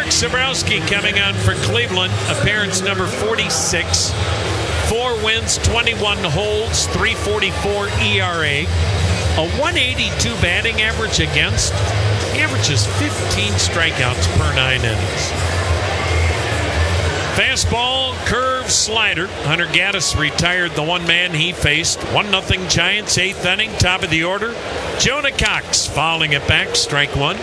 Mark Zabrowski coming on for Cleveland, appearance number 46. 4 wins, 21 holds, 3.44 ERA, a 182 batting average against. He averages 15 strikeouts per 9 innings. Fastball, curve, slider. Hunter Gaddis retired the one man he faced. 1-0 Giants, 8th inning, top of the order. Jonah Cox fouling it back, strike one.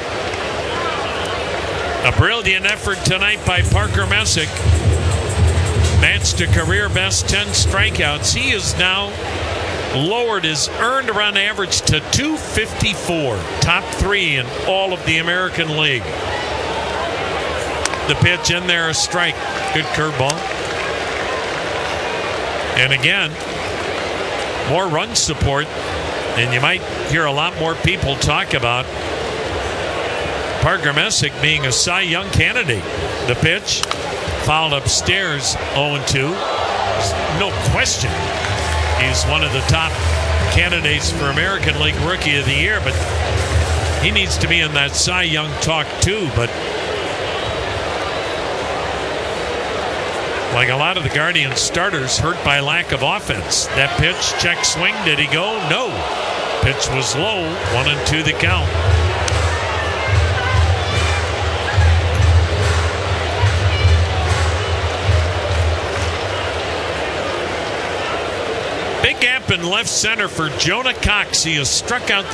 A brilliant effort tonight by Parker Messick. Matched a career best 10 strikeouts. He has now lowered his earned run average to 254. Top 3 in all of the American League. The pitch in there, a strike. Good curveball. And again, more run support. And you might hear a lot more people talk about Parker Messick being a Cy Young candidate. The pitch, fouled upstairs, 0-2. No question. He's one of the top candidates for American League Rookie of the Year, but he needs to be in that Cy Young talk too. But like a lot of the Guardians starters, hurt by lack of offense. That pitch, check swing, did he go? No. Pitch was low, 1-2 the count. Big gap in left center for Jonah Cox. He has struck out